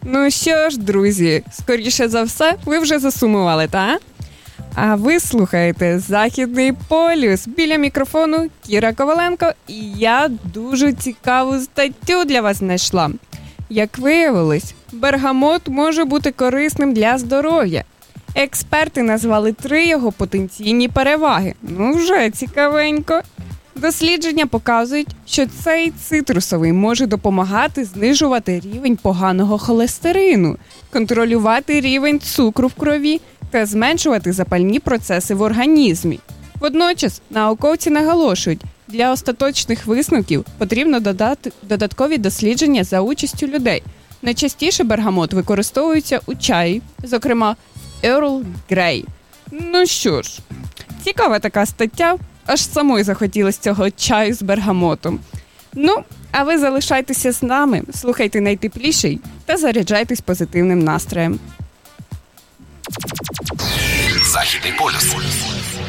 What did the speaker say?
Ну що ж, друзі, скоріше за все, ви вже засумували, та? А ви слухаєте «Західний полюс». Біля мікрофону Кіра Коваленко, і я дуже цікаву статтю для вас знайшла. Як виявилось, бергамот може бути корисним для здоров'я. Експерти назвали 3 його потенційні переваги. Ну вже цікавенько. Дослідження показують, що цей цитрусовий може допомагати знижувати рівень поганого холестерину, контролювати рівень цукру в крові та зменшувати запальні процеси в організмі. Водночас науковці наголошують, для остаточних висновків потрібно додати додаткові дослідження за участю людей. Найчастіше бергамот використовується у чаї, зокрема Earl Grey. Ну що ж, цікава така стаття, аж самої захотілося цього чаю з бергамотом. Ну, а ви залишайтеся з нами, слухайте найтепліший та заряджайтесь позитивним настроєм. Західний полюс.